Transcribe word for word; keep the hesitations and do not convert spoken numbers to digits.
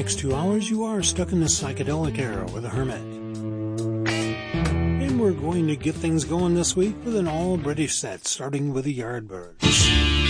next two hours, you are stuck in the psychedelic era with a hermit. And we're going to get things going this week with an all-British set, starting with the Yardbirds.